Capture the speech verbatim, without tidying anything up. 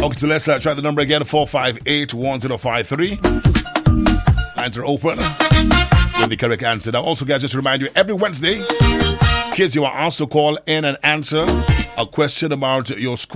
Okay, so let's uh, try the number again, four five eight, one zero five three. Lines are open with the correct answer. Now, also, guys, just to remind you, every Wednesday, kids, you are asked to call in and answer a question about your school.